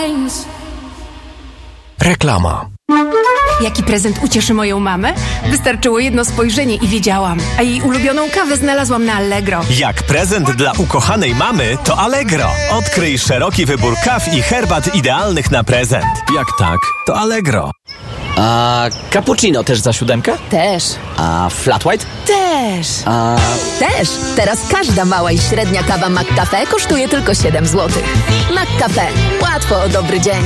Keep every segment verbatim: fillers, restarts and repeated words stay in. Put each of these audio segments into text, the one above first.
Reklama. Jaki prezent ucieszy moją mamę? Wystarczyło jedno spojrzenie i wiedziałam. A jej ulubioną kawę znalazłam na Allegro. Jak prezent dla ukochanej mamy, to Allegro. Odkryj szeroki wybór kaw i herbat idealnych na prezent. Jak tak, to Allegro. A cappuccino też za siódemkę? Też. A flat white? Też. A... Też. Teraz każda mała i średnia kawa McCafe kosztuje tylko siedem złotych. McCafe. Łatwo o dobry dzień.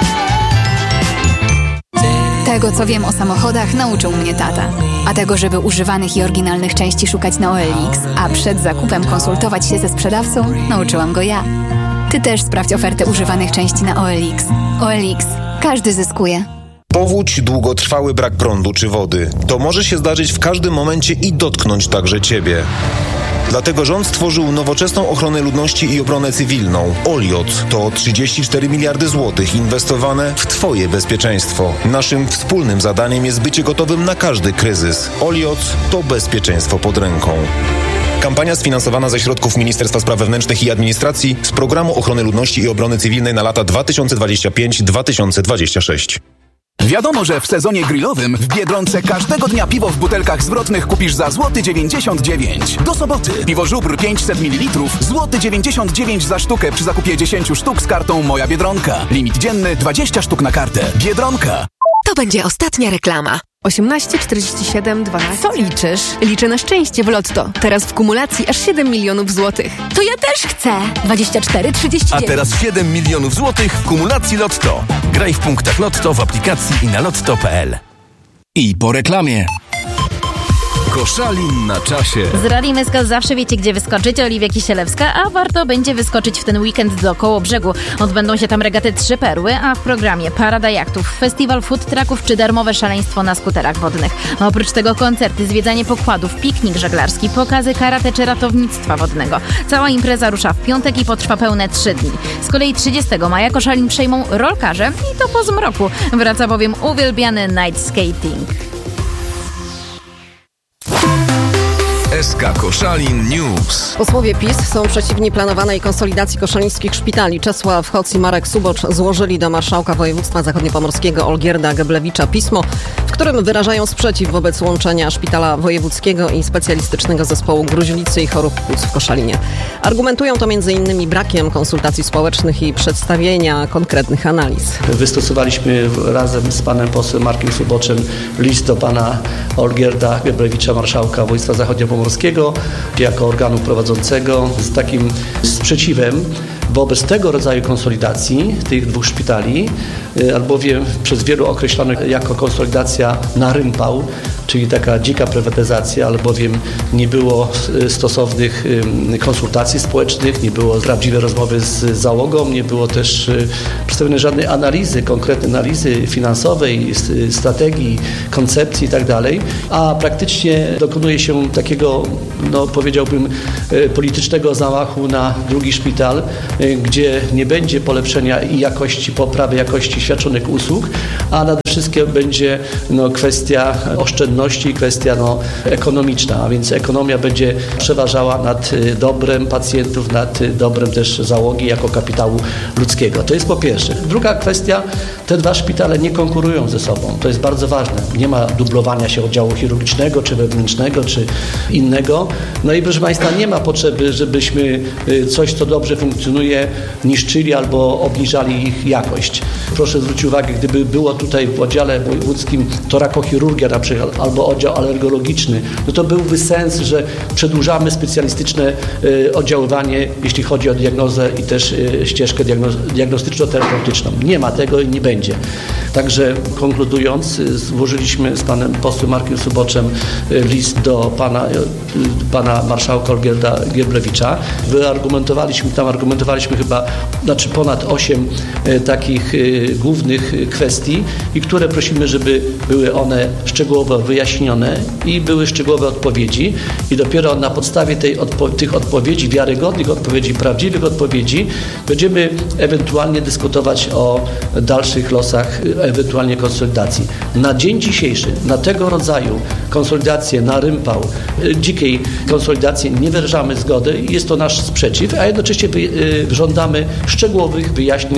Tego, co wiem o samochodach, nauczył mnie tata. A tego, żeby używanych i oryginalnych części szukać na O L X, a przed zakupem konsultować się ze sprzedawcą, nauczyłam go ja. Ty też sprawdź ofertę używanych części na O L X. O L X. Każdy zyskuje. Powódź, długotrwały brak prądu czy wody. To może się zdarzyć w każdym momencie i dotknąć także Ciebie. Dlatego rząd stworzył nowoczesną ochronę ludności i obronę cywilną. Oliot to trzydzieści cztery miliardy złotych inwestowane w Twoje bezpieczeństwo. Naszym wspólnym zadaniem jest bycie gotowym na każdy kryzys. Oliot to bezpieczeństwo pod ręką. Kampania sfinansowana ze środków Ministerstwa Spraw Wewnętrznych i Administracji z Programu Ochrony Ludności i Obrony Cywilnej na lata dwa tysiące dwudziesty piąty do dwa tysiące dwudziestego szóstego. Wiadomo, że w sezonie grillowym w Biedronce każdego dnia piwo w butelkach zwrotnych kupisz za złoty dziewięćdziesiąt dziewięć. Do soboty piwo żubr pięćset mililitrów, złoty dziewięćdziesiąt dziewięć za sztukę przy zakupie dziesięć sztuk z kartą Moja Biedronka. Limit dzienny dwadzieścia sztuk na kartę. Biedronka. To będzie ostatnia reklama. osiemnaście czterdzieści siedem dwanaście. Co liczysz? Liczę na szczęście w Lotto. Teraz w kumulacji aż siedem milionów złotych. To ja też chcę. dwadzieścia cztery trzydzieści dziewięć. A teraz siedem milionów złotych w kumulacji Lotto. Graj w punktach Lotto w aplikacji i na lotto kropka p l. I po reklamie. Koszalin na czasie. Z Radiem S K zawsze wiecie, gdzie wyskoczyć. Oliwia Kisielewska, a warto będzie wyskoczyć w ten weekend do Kołobrzegu. Odbędą się tam regaty Trzy Perły, a w programie parada jachtów, festiwal food trucków czy darmowe szaleństwo na skuterach wodnych. A oprócz tego koncerty, zwiedzanie pokładów, piknik żeglarski, pokazy karate czy ratownictwa wodnego. Cała impreza rusza w piątek i potrwa pełne trzy dni. Z kolei trzydziestego maja Koszalin przejmą rolkarze i to po zmroku. Wraca bowiem uwielbiany night skating. S K Koszalin News. Posłowie PiS są przeciwni planowanej konsolidacji koszalińskich szpitali. Czesław Hoc i Marek Subocz złożyli do marszałka województwa zachodniopomorskiego Olgierda Geblewicza pismo, w którym wyrażają sprzeciw wobec łączenia szpitala wojewódzkiego i specjalistycznego zespołu gruźlicy i chorób płuc w Koszalinie. Argumentują to między innymi brakiem konsultacji społecznych i przedstawienia konkretnych analiz. Wystosowaliśmy razem z panem posłem Markiem Suboczem list do pana Olgierda Geblewicza, marszałka województwa zachodniopomorskiego, jako organu prowadzącego z takim sprzeciwem wobec tego rodzaju konsolidacji tych dwóch szpitali, albowiem przez wielu określonych jako konsolidacja na rympał, czyli taka dzika prywatyzacja, albowiem nie było stosownych konsultacji społecznych, nie było prawdziwej rozmowy z załogą, nie było też przedstawione żadnej analizy, konkretnej analizy finansowej, strategii, koncepcji itd., a praktycznie dokonuje się takiego, no powiedziałbym, politycznego zamachu na drugi szpital, gdzie nie będzie polepszenia i jakości, poprawy jakości świadczonych usług, a nade wszystkim będzie no, kwestia oszczędności, kwestia no, ekonomiczna, a więc ekonomia będzie przeważała nad dobrem pacjentów, nad dobrem też załogi jako kapitału ludzkiego. To jest po pierwsze. Druga kwestia, te dwa szpitale nie konkurują ze sobą. To jest bardzo ważne. Nie ma dublowania się oddziału chirurgicznego, czy wewnętrznego, czy innego. No i proszę Państwa, nie ma potrzeby, żebyśmy coś, co dobrze funkcjonuje, niszczyli albo obniżali ich jakość. Proszę zwrócić uwagę, gdyby było tutaj w oddziale wojewódzkim torakochirurgia na przykład, albo oddział alergologiczny, no to byłby sens, że przedłużamy specjalistyczne y, oddziaływanie, jeśli chodzi o diagnozę i też y, ścieżkę diagnoz- diagnostyczno-terapeutyczną. Nie ma tego i nie będzie. Także konkludując, y, złożyliśmy z panem posłem Markiem Suboczem y, list do pana, y, pana marszałka Olgierda Geblewicza. Wyargumentowaliśmy, tam argumentowaliśmy chyba, znaczy ponad osiem y, takich y, głównych y, kwestii i które prosimy, żeby były one szczegółowo wyjaśnione i były szczegółowe odpowiedzi i dopiero na podstawie tej odpo- tych odpowiedzi, wiarygodnych odpowiedzi, prawdziwych odpowiedzi będziemy ewentualnie dyskutować o dalszych losach, ewentualnie konsolidacji. Na dzień dzisiejszy, na tego rodzaju konsolidację, na rympał, dzikiej konsolidacji nie wyrażamy zgody i jest to nasz sprzeciw, a jednocześnie wy- żądamy szczegółowych wyjaśnień w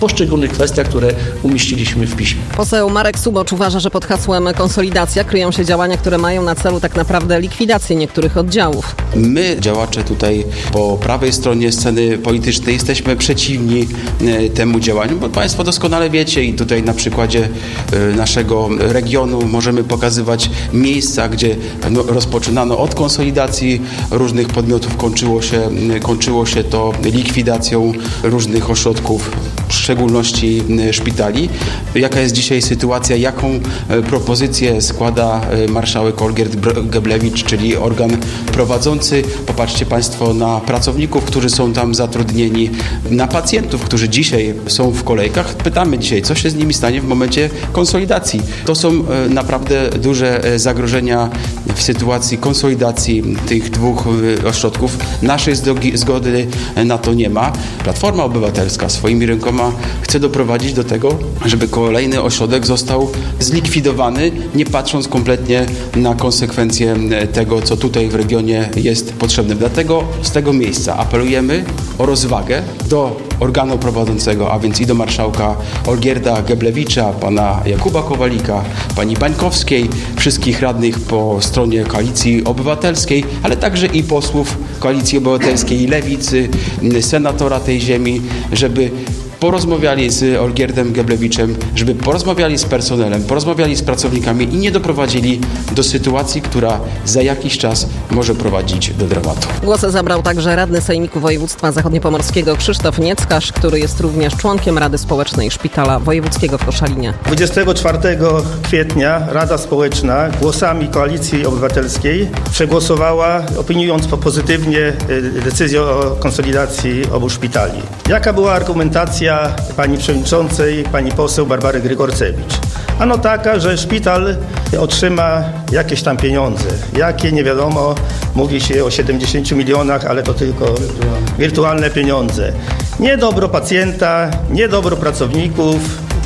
poszczególnych kwestiach, które umieściliśmy w piśmie. Poseł Marek Subocz uważa, że pod hasłem konsolidacja kryją się działania, które mają na celu tak naprawdę likwidację niektórych oddziałów. My, działacze tutaj po prawej stronie sceny politycznej, jesteśmy przeciwni temu działaniu, bo Państwo doskonale wiecie i tutaj na przykładzie naszego regionu możemy pokazywać miejsca, gdzie no, rozpoczynano od konsolidacji różnych podmiotów, kończyło się, kończyło się to likwidacją różnych ośrodków, w szczególności szpitali. Jaka jest dzisiaj sytuacja, jaką propozycję składa marszałek Olgierd Geblewicz, czyli organ prowadzący. Popatrzcie Państwo na pracowników, którzy są tam zatrudnieni, na pacjentów, którzy dzisiaj są w kolejkach. Pytamy dzisiaj, co się z nimi stanie w momencie konsolidacji. To są naprawdę duże zagrożenia w sytuacji konsolidacji tych dwóch ośrodków. Naszej zgody na to nie ma. Platforma Obywatelska swoimi rękoma chce doprowadzić do tego, żeby kolejny ośrodek został zlikwidowany, nie patrząc kompletnie na konsekwencje tego, co tutaj w regionie jest potrzebne. Dlatego z tego miejsca apelujemy o rozwagę do organu prowadzącego, a więc i do marszałka Olgierda Geblewicza, pana Jakuba Kowalika, pani Bańkowskiej, wszystkich radnych po stronie Koalicji Obywatelskiej, ale także i posłów Koalicji Obywatelskiej i Lewicy, senatora tej ziemi, żeby porozmawiali z Olgierdem Geblewiczem, żeby porozmawiali z personelem, porozmawiali z pracownikami i nie doprowadzili do sytuacji, która za jakiś czas może prowadzić do dramatu. Głos zabrał także radny Sejmiku Województwa Zachodniopomorskiego Krzysztof Nieckarz, który jest również członkiem Rady Społecznej Szpitala Wojewódzkiego w Koszalinie. dwudziestego czwartego kwietnia Rada Społeczna głosami Koalicji Obywatelskiej przegłosowała, opiniując pozytywnie decyzję o konsolidacji obu szpitali. Jaka była argumentacja pani przewodniczącej, pani poseł Barbary Grygorcewicz? Ano taka, że szpital otrzyma jakieś tam pieniądze. Jakie, nie wiadomo. Mówi się o siedemdziesięciu milionach, ale to tylko wirtualne pieniądze. Nie dobro pacjenta, nie dobro pracowników,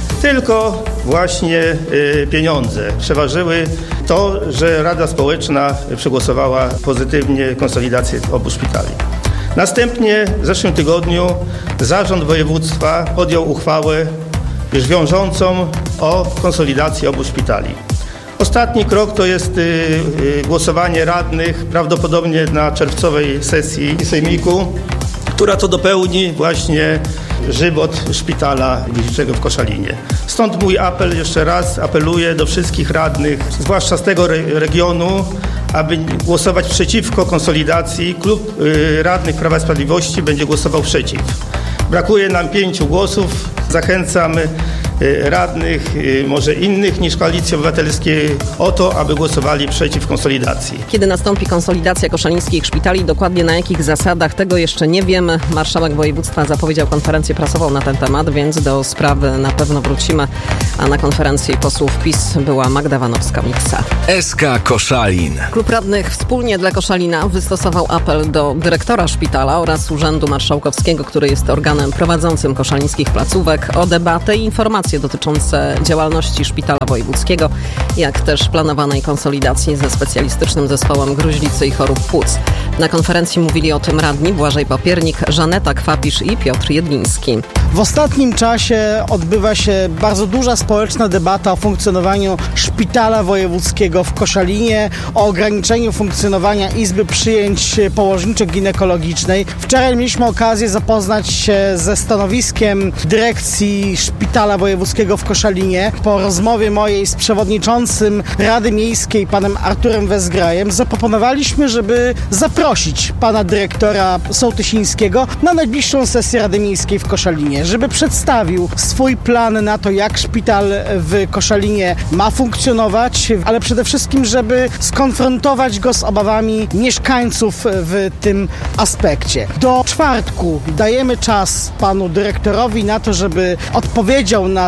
tylko właśnie y, pieniądze. Przeważyły to, że Rada Społeczna przegłosowała pozytywnie konsolidację obu szpitali. Następnie w zeszłym tygodniu zarząd województwa podjął uchwałę już wiążącą o konsolidacji obu szpitali. Ostatni krok to jest y, y, głosowanie radnych prawdopodobnie na czerwcowej sesji Sejmiku, która to dopełni właśnie żywot szpitala dziedziczego w Koszalinie. Stąd mój apel, jeszcze raz apeluję do wszystkich radnych, zwłaszcza z tego re- regionu, aby głosować przeciwko konsolidacji. Klub y, radnych Prawa i Sprawiedliwości będzie głosował przeciw. Brakuje nam pięciu głosów. Zachęcam y, radnych, y, może innych niż Koalicji Obywatelskiej, o to, aby głosowali przeciw konsolidacji. Kiedy nastąpi konsolidacja koszalińskich szpitali, dokładnie na jakich zasadach, tego jeszcze nie wiemy. Marszałek województwa zapowiedział konferencję prasową na ten temat, więc do sprawy na pewno wrócimy. A na konferencji posłów PiS była Magda Wanowska-Miksa. S K Koszalin. Klub radnych Wspólnie dla Koszalina wystosował apel do dyrektora szpitala oraz Urzędu Marszałkowskiego, który jest organem prowadzącym koszalińskich placówek, o debatę i informacje dotyczące działalności szpitala wojewódzkiego, jak też planowanej konsolidacji ze specjalistycznym zespołem gruźlicy i chorób płuc. Na konferencji mówili o tym radni Błażej Papiernik, Żaneta Kwapisz i Piotr Jedliński. W ostatnim czasie odbywa się bardzo duża społeczna debata o funkcjonowaniu szpitala wojewódzkiego w Koszalinie, o ograniczeniu funkcjonowania Izby Przyjęć Położniczych-Ginekologicznej. Wczoraj mieliśmy okazję zapoznać się ze stanowiskiem dyrekcji szpitala wojewódzkiego w Koszalinie. Po rozmowie mojej z przewodniczącym Rady Miejskiej, panem Arturem Wezgrajem, zaproponowaliśmy, żeby zaprosić pana dyrektora Sołtysińskiego na najbliższą sesję Rady Miejskiej w Koszalinie, żeby przedstawił swój plan na to, jak szpital w Koszalinie ma funkcjonować, ale przede wszystkim, żeby skonfrontować go z obawami mieszkańców w tym aspekcie. Do czwartku dajemy czas panu dyrektorowi na to, żeby odpowiedział na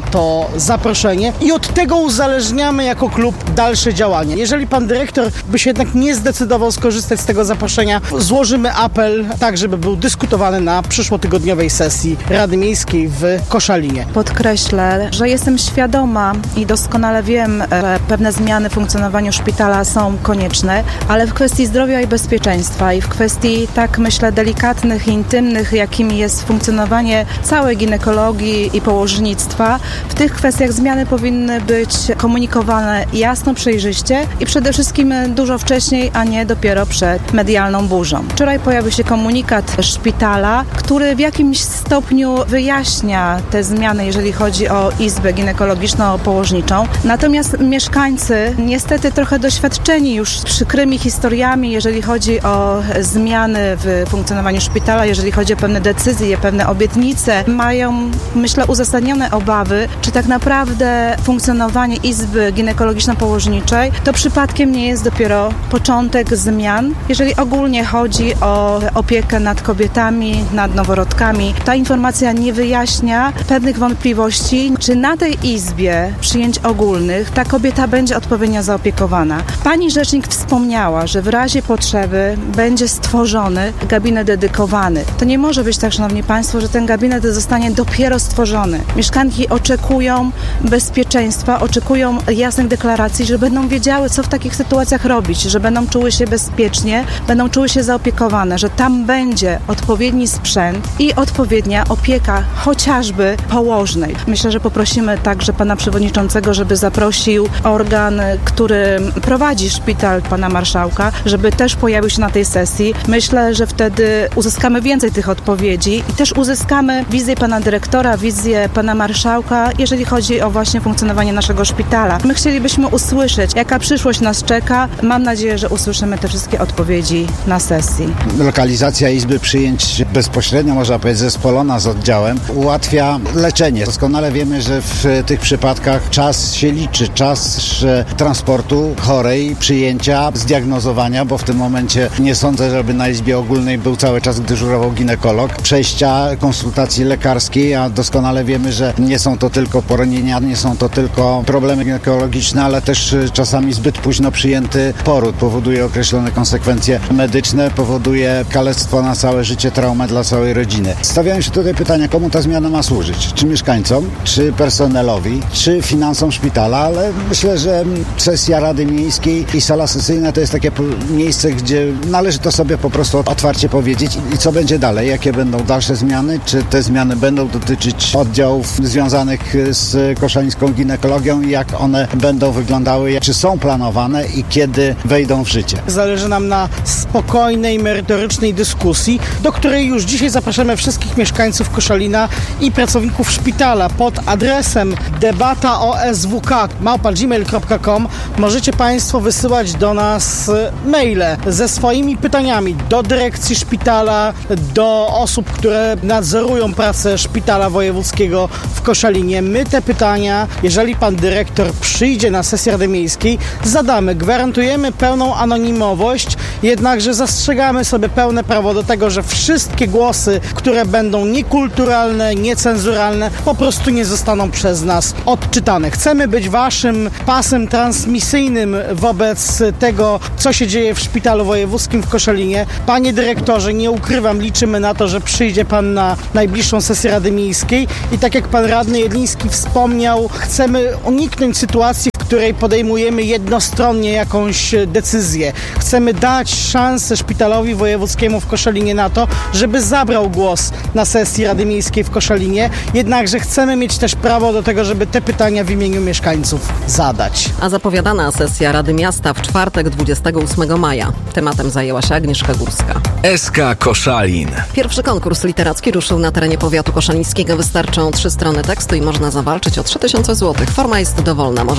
na to zaproszenie i od tego uzależniamy jako klub dalsze działanie. Jeżeli pan dyrektor by się jednak nie zdecydował skorzystać z tego zaproszenia, złożymy apel tak, żeby był dyskutowany na przyszłotygodniowej sesji Rady Miejskiej w Koszalinie. Podkreślę, że jestem świadoma i doskonale wiem, że pewne zmiany w funkcjonowaniu szpitala są konieczne, ale w kwestii zdrowia i bezpieczeństwa i w kwestii, tak myślę, delikatnych i intymnych, jakimi jest funkcjonowanie całej ginekologii i położnictwa, w tych kwestiach zmiany powinny być komunikowane jasno, przejrzyście i przede wszystkim dużo wcześniej, a nie dopiero przed medialną burzą. Wczoraj pojawił się komunikat szpitala, który w jakimś stopniu wyjaśnia te zmiany, jeżeli chodzi o izbę ginekologiczno-położniczą. Natomiast mieszkańcy, niestety trochę doświadczeni już przykrymi historiami, jeżeli chodzi o zmiany w funkcjonowaniu szpitala, jeżeli chodzi o pewne decyzje, pewne obietnice, mają, myślę, uzasadnione obawy, czy tak naprawdę funkcjonowanie izby ginekologiczno-położniczej to przypadkiem nie jest dopiero początek zmian. Jeżeli ogólnie chodzi o opiekę nad kobietami, nad noworodkami, ta informacja nie wyjaśnia pewnych wątpliwości, czy na tej izbie przyjęć ogólnych ta kobieta będzie odpowiednio zaopiekowana. Pani rzecznik wspomniała, że w razie potrzeby będzie stworzony gabinet dedykowany. To nie może być tak, szanowni państwo, że ten gabinet zostanie dopiero stworzony. Mieszkanki oczekują bezpieczeństwa, oczekują jasnych deklaracji, że będą wiedziały, co w takich sytuacjach robić, że będą czuły się bezpiecznie, będą czuły się zaopiekowane, że tam będzie odpowiedni sprzęt i odpowiednia opieka, chociażby położnej. Myślę, że poprosimy także pana przewodniczącego, żeby zaprosił organ, który prowadzi szpital, pana marszałka, żeby też pojawił się na tej sesji. Myślę, że wtedy uzyskamy więcej tych odpowiedzi i też uzyskamy wizję pana dyrektora, wizję pana marszałka, jeżeli chodzi o właśnie funkcjonowanie naszego szpitala. My chcielibyśmy usłyszeć, jaka przyszłość nas czeka. Mam nadzieję, że usłyszymy te wszystkie odpowiedzi na sesji. Lokalizacja izby przyjęć bezpośrednio, można powiedzieć, zespolona z oddziałem, ułatwia leczenie. Doskonale wiemy, że w tych przypadkach czas się liczy, czas transportu chorej, przyjęcia, zdiagnozowania, bo w tym momencie nie sądzę, żeby na izbie ogólnej był cały czas dyżurował ginekolog, przejścia konsultacji lekarskiej, a doskonale wiemy, że nie są to tylko poronienia, nie są to tylko problemy ginekologiczne, ale też czasami zbyt późno przyjęty poród powoduje określone konsekwencje medyczne, powoduje kalectwo na całe życie, traumę dla całej rodziny. Stawiają się tutaj pytania, komu ta zmiana ma służyć? Czy mieszkańcom, czy personelowi, czy finansom szpitala, ale myślę, że sesja Rady Miejskiej i sala sesyjna to jest takie miejsce, gdzie należy to sobie po prostu otwarcie powiedzieć i co będzie dalej, jakie będą dalsze zmiany, czy te zmiany będą dotyczyć oddziałów związanych z koszalińską ginekologią i jak one będą wyglądały, czy są planowane i kiedy wejdą w życie. Zależy nam na spokojnej, merytorycznej dyskusji, do której już dzisiaj zapraszamy wszystkich mieszkańców Koszalina i pracowników szpitala pod adresem debata o s w k małpa gmail kropka com. Możecie państwo wysyłać do nas maile ze swoimi pytaniami do dyrekcji szpitala, do osób, które nadzorują pracę szpitala wojewódzkiego w Koszalinie. My te pytania, jeżeli pan dyrektor przyjdzie na sesję Rady Miejskiej, zadamy. Gwarantujemy pełną anonimowość, jednakże zastrzegamy sobie pełne prawo do tego, że wszystkie głosy, które będą niekulturalne, niecenzuralne, po prostu nie zostaną przez nas odczytane. Chcemy być waszym pasem transmisyjnym wobec tego, co się dzieje w szpitalu wojewódzkim w Koszalinie. Panie dyrektorze, nie ukrywam, liczymy na to, że przyjdzie pan na najbliższą sesję Rady Miejskiej i tak jak pan radny Jedliński wspomniał, chcemy uniknąć sytuacji, w której podejmujemy jednostronnie jakąś decyzję. Chcemy dać szansę szpitalowi wojewódzkiemu w Koszalinie na to, żeby zabrał głos na sesji Rady Miejskiej w Koszalinie, jednakże chcemy mieć też prawo do tego, żeby te pytania w imieniu mieszkańców zadać. A zapowiadana sesja Rady Miasta w czwartek dwudziestego ósmego maja. Tematem zajęła się Agnieszka Górska. S K Koszalin. Pierwszy konkurs literacki ruszył na terenie powiatu koszalińskiego. Wystarczą trzy strony tekstu i można zawalczyć o trzy tysiące złotych. Forma jest dowolna. Może to być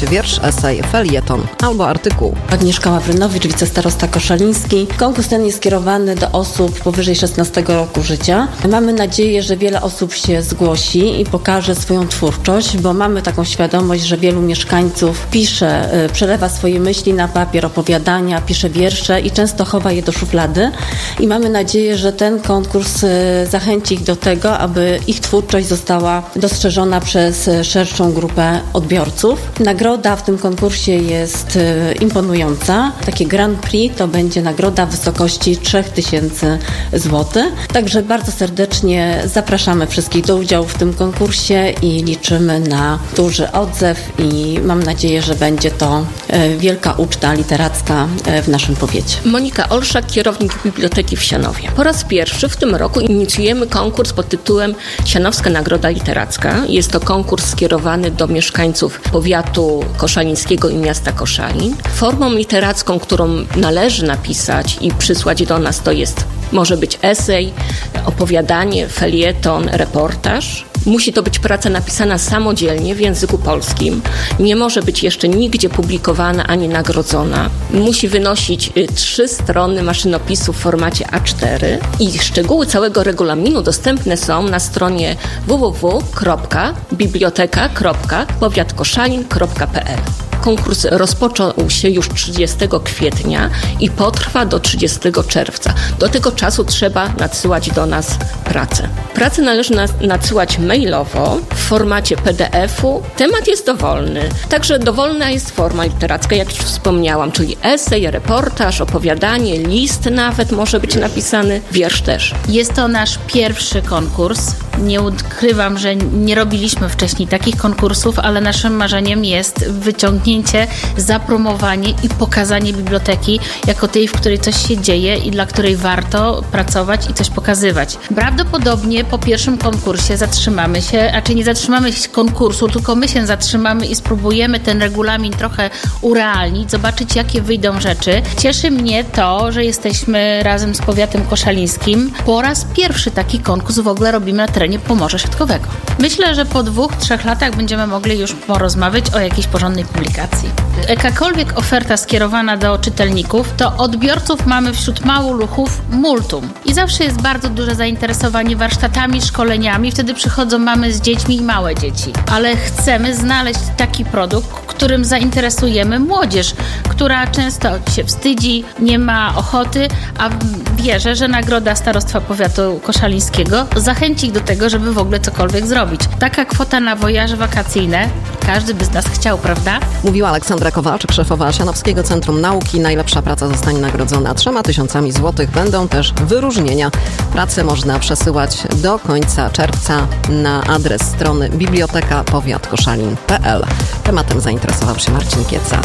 wiersz, esej, felieton albo artykuł. Agnieszka Ławrynowicz, wicestarosta koszaliński. Konkurs ten jest skierowany do osób powyżej szesnastego roku życia. Mamy nadzieję, że wiele osób się zgłosi i pokaże swoją twórczość, bo mamy taką świadomość, że wielu mieszkańców pisze, przelewa swoje myśli na papier, opowiadania, pisze wiersze i często chowa je do szuflady. I mamy nadzieję, że ten konkurs zachęci ich do tego, aby ich twórczość została dostrzeżona przez szerszą grupę odbiorców. Nagroda w tym konkursie jest imponująca. Takie Grand Prix to będzie nagroda w wysokości trzy tysiące złotych. Także bardzo serdecznie zapraszamy wszystkich do udziału w tym konkursie i liczymy na duży odzew i mam nadzieję, że będzie to wielka uczta literacka w naszym powiecie. Monika Olszak, kierownik Biblioteki w Sianowie. Po raz pierwszy w tym roku inicjujemy konkurs pod tytułem Sianowska Nagroda Literacka. Jest to konkurs skierowany do mieszkańców powiatu koszalińskiego i miasta Koszalin. Formą literacką, którą należy napisać i przysłać do nas, to jest może być esej, opowiadanie, felieton, reportaż. Musi to być praca napisana samodzielnie w języku polskim. Nie może być jeszcze nigdzie publikowana ani nagrodzona. Musi wynosić trzy strony maszynopisu w formacie A cztery i szczegóły całego regulaminu dostępne są na stronie w w w kropka biblioteka kropka powiat koszalin kropka p l. Konkurs rozpoczął się już trzydziestego kwietnia i potrwa do trzydziestego czerwca. Do tego czasu trzeba nadsyłać do nas pracę. Pracę należy nadsyłać mailowo w formacie P D F u. Temat jest dowolny. Także dowolna jest forma literacka, jak już wspomniałam, czyli esej, reportaż, opowiadanie, list nawet może być napisany, wiersz też. Jest to nasz pierwszy konkurs. Nie ukrywam, że nie robiliśmy wcześniej takich konkursów, ale naszym marzeniem jest wyciągnięcie, zapromowanie i pokazanie biblioteki jako tej, w której coś się dzieje i dla której warto pracować i coś pokazywać. Prawdopodobnie po pierwszym konkursie zatrzymamy się, a czy nie zatrzymamy się konkursu, tylko my się zatrzymamy i spróbujemy ten regulamin trochę urealnić, zobaczyć, jakie wyjdą rzeczy. Cieszy mnie to, że jesteśmy razem z powiatem koszalińskim. Po raz pierwszy taki konkurs w ogóle robimy na terenie Pomorza Środkowego. Myślę, że po dwóch, trzech latach będziemy mogli już porozmawiać o jakiejś porządnej publikacji. Jakakolwiek oferta skierowana do czytelników, to odbiorców mamy wśród maluchów multum. I zawsze jest bardzo duże zainteresowanie warsztatami, szkoleniami. Wtedy przychodzą mamy z dziećmi i małe dzieci. Ale chcemy znaleźć taki produkt, którym zainteresujemy młodzież, która często się wstydzi, nie ma ochoty, a wierzę, że Nagroda Starostwa Powiatu Koszalińskiego zachęci ich do tego, żeby w ogóle cokolwiek zrobić. Taka kwota na wojaże wakacyjne każdy by z nas chciał, prawda? Mówiła Aleksandra Kowalczyk, szefowa Sianowskiego Centrum Nauki. Najlepsza praca zostanie nagrodzona trzema tysiącami złotych. Będą też wyróżnienia. Pracę można przesyłać do końca czerwca na adres strony biblioteka powiat koszalin kropka p l. Tematem zainteresował się Marcin Kieca.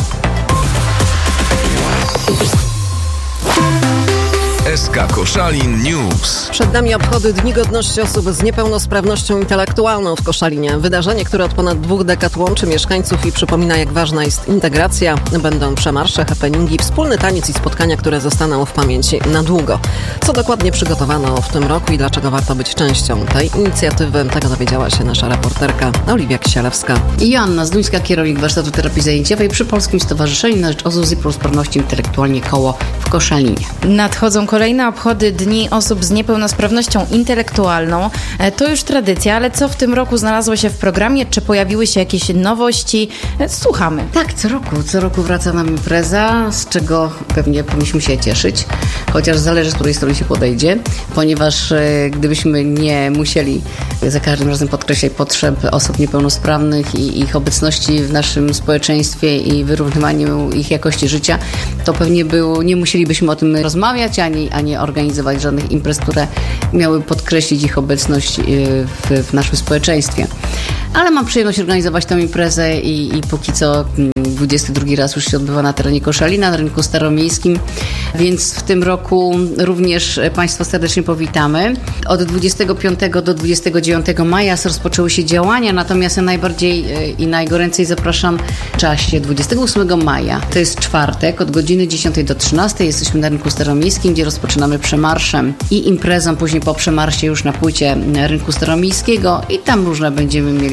S K Koszalin News. Przed nami obchody Dni Godności Osób z Niepełnosprawnością Intelektualną w Koszalinie. Wydarzenie, które od ponad dwóch dekad łączy mieszkańców i przypomina, jak ważna jest integracja. Będą przemarsze, happeningi, wspólny taniec i spotkania, które zostaną w pamięci na długo. Co dokładnie przygotowano w tym roku i dlaczego warto być częścią tej inicjatywy, tego dowiedziała się nasza reporterka Oliwia Kisielewska. Joanna Zduńska, kierownik warsztatu terapii zajęciowej przy Polskim Stowarzyszeniu na rzecz Osób z Niepełnosprawnością Intelektualnie Koło w Koszalinie. Nadchodzą kolejne obchody Dni Osób z Niepełnosprawnością Intelektualną. To już tradycja, ale co w tym roku znalazło się w programie? Czy pojawiły się jakieś nowości? Słuchamy. Tak, co roku. Co roku wraca nam impreza, z czego pewnie powinniśmy się cieszyć, chociaż zależy, z której strony się podejdzie, ponieważ e, gdybyśmy nie musieli za każdym razem podkreślać potrzeb osób niepełnosprawnych i ich obecności w naszym społeczeństwie i wyrównywaniu ich jakości życia, to pewnie był, nie musielibyśmy o tym rozmawiać, ani, ani organizować żadnych imprez, które miały podkreślić ich obecność w, w naszym społeczeństwie. Ale mam przyjemność organizować tę imprezę i, i póki co dwudziesty drugi raz już się odbywa na terenie Koszalina, na rynku staromiejskim, więc w tym roku również Państwa serdecznie powitamy. Od dwudziestego piątego do dwudziestego dziewiątego maja rozpoczęły się działania, natomiast ja najbardziej i najgoręcej zapraszam w czasie dwudziestego ósmego maja. To jest czwartek, od godziny dziesiątej do trzynastej jesteśmy na rynku staromiejskim, gdzie rozpoczynamy przemarszem i imprezą, później po przemarsie już na płycie rynku staromiejskiego i tam różne będziemy mieli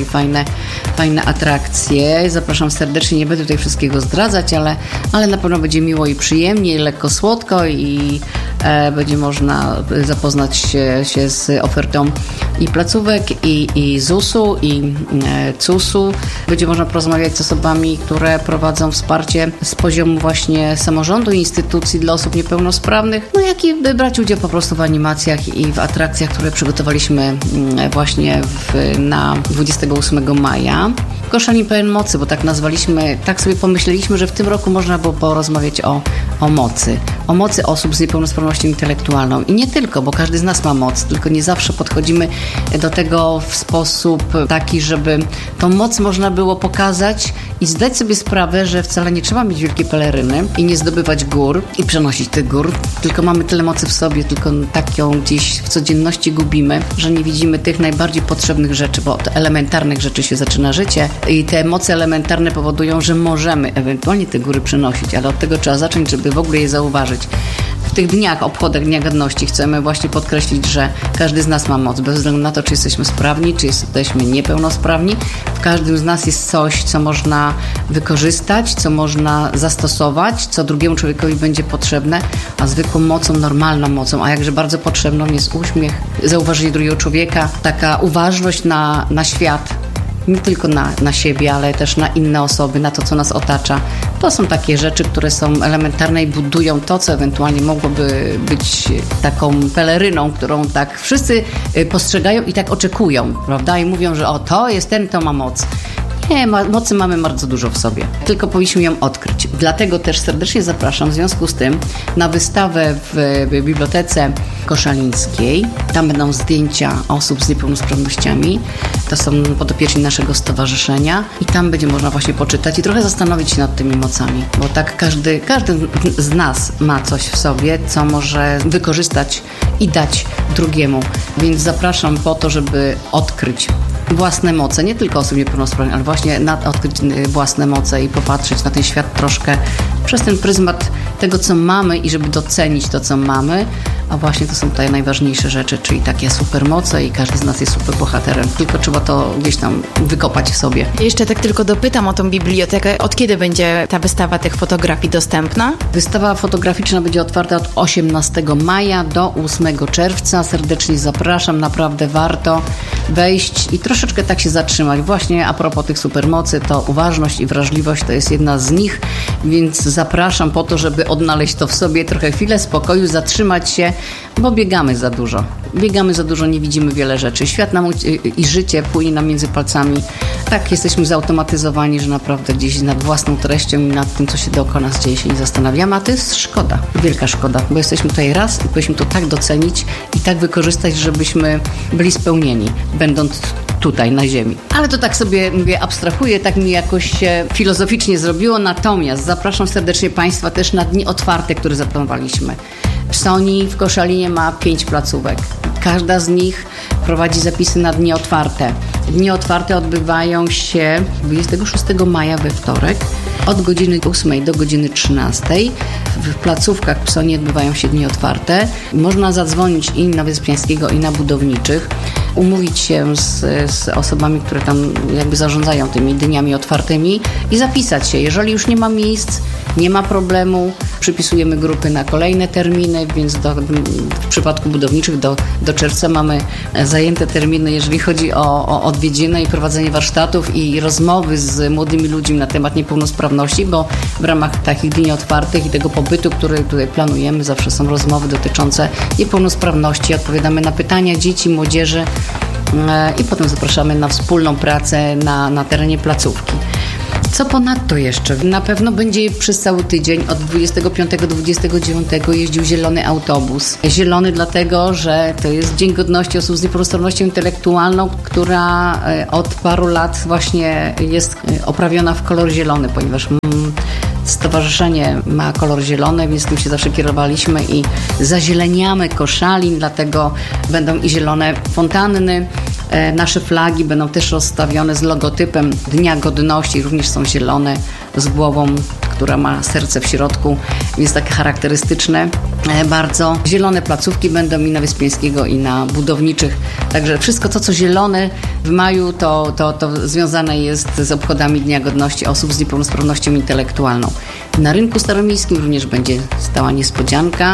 fajne, fajne atrakcje. Zapraszam serdecznie, nie będę tutaj wszystkiego zdradzać, ale, ale na pewno będzie miło i przyjemnie, i lekko słodko i e, będzie można zapoznać się, się z ofertą i placówek, i, i zusu, i e, cusu. Będzie można porozmawiać z osobami, które prowadzą wsparcie z poziomu właśnie samorządu, instytucji dla osób niepełnosprawnych, no jak i brać udział po prostu w animacjach i w atrakcjach, które przygotowaliśmy właśnie w, na dwudziestego ósmego maja. Koszalin pełen mocy, bo tak nazwaliśmy, tak sobie pomyśleliśmy, że w tym roku można było porozmawiać o, o mocy. O mocy osób z niepełnosprawnością intelektualną. I nie tylko, bo każdy z nas ma moc, tylko nie zawsze podchodzimy do tego w sposób taki, żeby tą moc można było pokazać i zdać sobie sprawę, że wcale nie trzeba mieć wielkiej peleryny i nie zdobywać gór i przenosić tych gór, tylko mamy tyle mocy w sobie, tylko tak ją gdzieś w codzienności gubimy, że nie widzimy tych najbardziej potrzebnych rzeczy, bo od elementarnych rzeczy się zaczyna życie i te moce elementarne powodują, że możemy ewentualnie te góry przenosić, ale od tego trzeba zacząć, żeby w ogóle je zauważyć. W tych dniach, obchodach Dnia Godności chcemy właśnie podkreślić, że każdy z nas ma moc, bez względu na to, czy jesteśmy sprawni, czy jesteśmy niepełnosprawni. W każdym z nas jest coś, co można wykorzystać, co można zastosować, co drugiemu człowiekowi będzie potrzebne, a zwykłą mocą, normalną mocą, a jakże bardzo potrzebną jest uśmiech, zauważenie drugiego człowieka, taka uważność na, na świat. Nie tylko na, na siebie, ale też na inne osoby, na to, co nas otacza. To są takie rzeczy, które są elementarne i budują to, co ewentualnie mogłoby być taką peleryną, którą tak wszyscy postrzegają i tak oczekują, prawda? I mówią, że o, to jest ten, to ma moc. Nie, mocy mamy bardzo dużo w sobie, tylko powinniśmy ją odkryć. Dlatego też serdecznie zapraszam w związku z tym na wystawę w Bibliotece Koszalińskiej. Tam będą zdjęcia osób z niepełnosprawnościami. To są podopieczni naszego stowarzyszenia i tam będzie można właśnie poczytać i trochę zastanowić się nad tymi mocami, bo tak każdy, każdy z nas ma coś w sobie, co może wykorzystać i dać drugiemu. Więc zapraszam po to, żeby odkryć własne moce, nie tylko osób niepełnosprawnych, ale właśnie na, odkryć własne moce i popatrzeć na ten świat troszkę przez ten pryzmat tego, co mamy i żeby docenić to, co mamy, a właśnie to są te najważniejsze rzeczy, czyli takie supermoce i każdy z nas jest superbohaterem, tylko trzeba to gdzieś tam wykopać w sobie. Jeszcze tak tylko dopytam o tą bibliotekę. Od kiedy będzie ta wystawa tych fotografii dostępna? Wystawa fotograficzna będzie otwarta od osiemnastego maja do ósmego czerwca. Serdecznie zapraszam, naprawdę warto wejść i troszeczkę tak się zatrzymać. Właśnie a propos tych supermocy, to uważność i wrażliwość to jest jedna z nich, więc zapraszam po to, żeby odnaleźć to w sobie, trochę chwilę spokoju, zatrzymać się, bo biegamy za dużo. Biegamy za dużo, nie widzimy wiele rzeczy. Świat nam i życie płynie nam między palcami. Tak, jesteśmy zautomatyzowani, że naprawdę gdzieś nad własną treścią i nad tym, co się dookoła nas dzieje, się nie zastanawiamy, a to jest szkoda, wielka szkoda, bo jesteśmy tutaj raz i powinniśmy to tak docenić i tak wykorzystać, żebyśmy byli spełnieni, będąc tutaj na ziemi. Ale to tak sobie, mówię, abstrahuję, tak mi jakoś się filozoficznie zrobiło, natomiast zapraszam serdecznie Państwa też na dni otwarte, które zaplanowaliśmy. Sony w Koszalinie ma pięć placówek. Każda z nich prowadzi zapisy na dni otwarte. Dni otwarte odbywają się dwudziestego szóstego maja we wtorek od godziny ósmej do godziny trzynastej. W placówkach w Sonie odbywają się dni otwarte. Można zadzwonić i na Wyspiańskiego, i na Budowniczych, umówić się z, z osobami, które tam jakby zarządzają tymi dniami otwartymi i zapisać się. Jeżeli już nie ma miejsc, nie ma problemu, przypisujemy grupy na kolejne terminy, więc do, w przypadku Budowniczych do, do czerwca mamy zajęte terminy, jeżeli chodzi o, o odwiedziny i prowadzenie warsztatów i rozmowy z młodymi ludźmi na temat niepełnosprawności, bo w ramach takich dni otwartych i tego pobytu, który tutaj planujemy, zawsze są rozmowy dotyczące niepełnosprawności, odpowiadamy na pytania dzieci, młodzieży i potem zapraszamy na wspólną pracę na, na terenie placówki. Co ponadto jeszcze? Na pewno będzie przez cały tydzień od dwudziestego piątego do dwudziestego dziewiątego jeździł zielony autobus. Zielony dlatego, że to jest Dzień Godności osób z niepełnosprawnością intelektualną, która od paru lat właśnie jest oprawiona w kolor zielony, ponieważ stowarzyszenie ma kolor zielony, więc tym się zawsze kierowaliśmy i zazieleniamy Koszalin, dlatego będą i zielone fontanny. Nasze flagi będą też rozstawione z logotypem Dnia Godności, również są zielone, z głową która ma serce w środku, jest takie charakterystyczne bardzo. Zielone placówki będą i na Wyspiańskiego, i na Budowniczych. Także wszystko to, co zielone w maju, to, to, to związane jest z obchodami Dnia Godności Osób z Niepełnosprawnością Intelektualną. Na rynku staromiejskim również będzie stała niespodzianka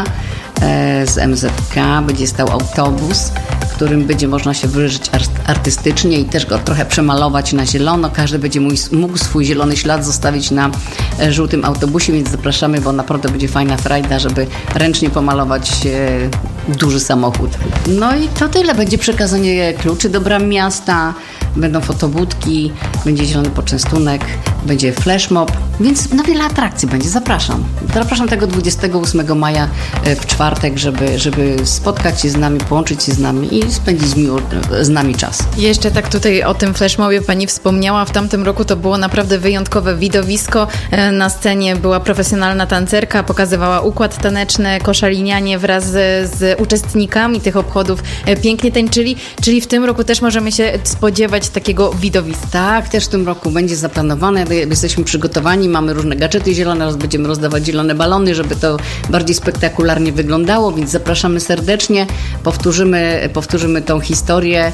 z M Z K, będzie stał autobus, którym będzie można się wyrazić artystycznie i też go trochę przemalować na zielono. Każdy będzie mógł swój zielony ślad zostawić na żółtym autobusie, więc zapraszamy, bo naprawdę będzie fajna frajda, żeby ręcznie pomalować duży samochód. No i to tyle. Będzie przekazanie kluczy do bram miasta, będą fotobudki, będzie zielony poczęstunek, będzie flashmob, więc no wiele atrakcji będzie. Zapraszam. Zapraszam tego dwudziestego ósmego maja w czwartek, żeby, żeby spotkać się z nami, połączyć się z nami i spędzić miło z nami czas. Jeszcze tak tutaj o tym flashmobie pani wspomniała. W tamtym roku to było naprawdę wyjątkowe widowisko. Na scenie była profesjonalna tancerka, pokazywała układ taneczny, koszalinianie wraz z, z uczestnikami tych obchodów pięknie tańczyli, czyli w tym roku też możemy się spodziewać takiego widowiska. Tak, też w tym roku będzie zaplanowane. Jesteśmy przygotowani, mamy różne gadżety zielone, teraz będziemy rozdawać zielone balony, żeby to bardziej spektakularnie wyglądało, więc zapraszamy serdecznie, powtórzymy, powtórzymy tą historię,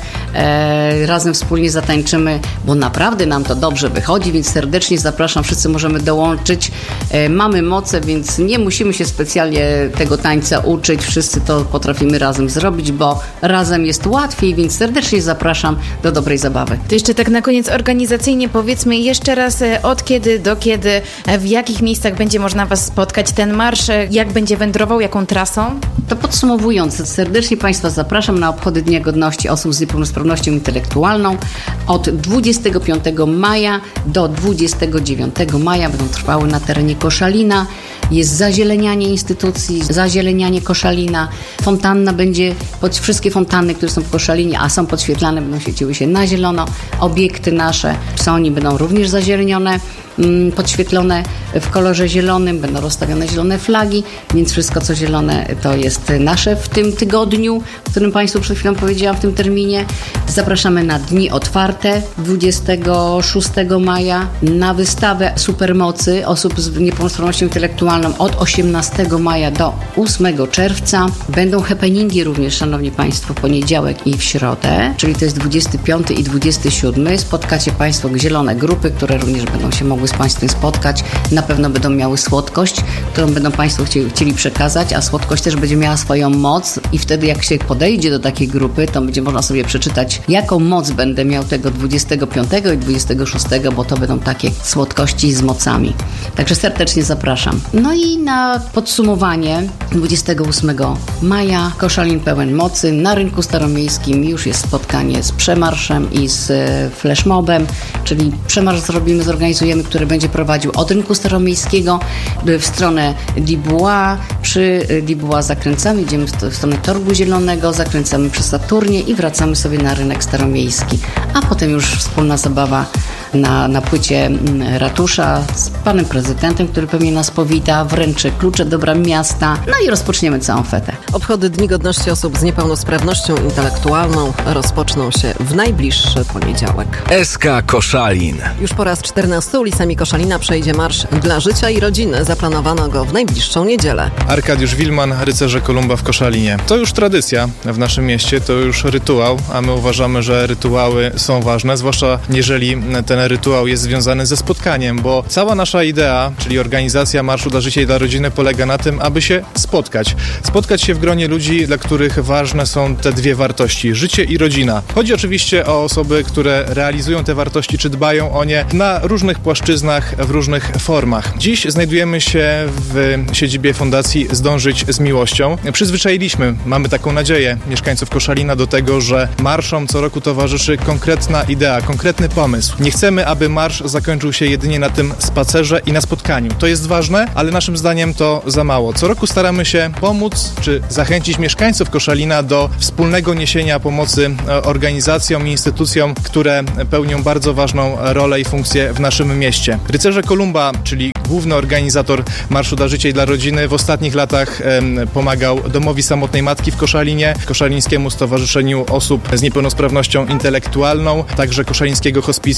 e, razem wspólnie zatańczymy, bo naprawdę nam to dobrze wychodzi, więc serdecznie zapraszam, wszyscy możemy dołączyć. E, mamy moce, więc nie musimy się specjalnie tego tańca uczyć, wszyscy to potrafimy razem zrobić, bo razem jest łatwiej, więc serdecznie zapraszam do dobrej zabawy. To jeszcze tak na koniec organizacyjnie powiedzmy jeszcze raz, od kiedy do kiedy, w jakich miejscach będzie można Was spotkać, ten marsz, jak będzie wędrował, jaką trasą? To podsumowując, serdecznie Państwa zapraszam na obchody Dnia Godności Osób z Niepełnosprawnością Intelektualną. Od dwudziestego piątego maja do dwudziestego dziewiątego maja będą trwały na terenie Koszalina. Jest zazielenianie instytucji, zazielenianie Koszalina. Fontanna będzie, pod, wszystkie fontanny, które są w Koszalinie, a są podświetlane, będą świeciły się na zielono. Obiekty nasze, psoni będą również zazielenione, podświetlone w kolorze zielonym, będą rozstawione zielone flagi, więc wszystko co zielone to jest nasze w tym tygodniu, o którym Państwu przed chwilą powiedziałam, w tym terminie. Zapraszamy na dni otwarte dwudziestego szóstego maja, na wystawę supermocy osób z niepełnosprawnością intelektualną od osiemnastego maja do ósmego czerwca. Będą happeningi również, szanowni Państwo, w poniedziałek i w środę, czyli to jest dwudziesty piąty i dwudziesty siódmy. Spotkacie Państwo zielone grupy, które również będą się mogły z Państwem spotkać. Na pewno będą miały słodkość, którą będą Państwo chcieli, chcieli przekazać, a słodkość też będzie miała swoją moc i wtedy jak się podejdzie do takiej grupy, to będzie można sobie przeczytać, jaką moc będę miał tego dwudziestego piątego i dwudziestego szóstego, bo to będą takie słodkości z mocami. Także serdecznie zapraszam. No i na podsumowanie dwudziestego ósmego maja Koszalin pełen mocy. Na rynku staromiejskim już jest spotkanie z przemarszem i z flashmobem, czyli przemarsz zrobimy, zorganizujemy, który będzie prowadził od rynku staromiejskiego w stronę Dibuła. Przy Dibuła zakręcamy, idziemy w stronę Torgu Zielonego, zakręcamy przez Saturnię i wracamy sobie na rynek staromiejski. A potem już wspólna zabawa na, na płycie ratusza z panem prezydentem, który pewnie nas powita, wręczy klucze do bram miasta, no i rozpoczniemy całą fetę. Obchody Dni Godności Osób z Niepełnosprawnością Intelektualną rozpoczną się w najbliższy poniedziałek. S K Koszalin. Już po raz czternasty ulicami Koszalina przejdzie Marsz dla Życia i Rodziny. Zaplanowano go w najbliższą niedzielę. Arkadiusz Wilman, Rycerze Kolumba w Koszalinie. To już tradycja w naszym mieście, to już rytuał, a my uważamy, że rytuały są ważne, zwłaszcza jeżeli ten rytuał jest związany ze spotkaniem, bo cała nasza idea, czyli organizacja Marszu dla Życia i dla Rodziny polega na tym, aby się spotkać. Spotkać się w gronie ludzi, dla których ważne są te dwie wartości, życie i rodzina. Chodzi oczywiście o osoby, które realizują te wartości, czy dbają o nie na różnych płaszczyznach, w różnych formach. Dziś znajdujemy się w siedzibie Fundacji Zdążyć z Miłością. Przyzwyczailiśmy, mamy taką nadzieję, mieszkańców Koszalina do tego, że marszom co roku towarzyszy konkretna idea, konkretny pomysł. Nie chcemy, aby marsz zakończył się jedynie na tym spacerze i na spotkaniu. To jest ważne, ale naszym zdaniem to za mało. Co roku staramy się pomóc, czy zachęcić mieszkańców Koszalina do wspólnego niesienia pomocy organizacjom i instytucjom, które pełnią bardzo ważną rolę i funkcję w naszym mieście. Rycerze Kolumba, czyli główny organizator Marszu dla Życia i dla Rodziny, w ostatnich latach em, pomagał Domowi Samotnej Matki w Koszalinie, Koszalińskiemu Stowarzyszeniu Osób z Niepełnosprawnością Intelektualną, także Koszalińskiego Hospicjum. W ubiegłym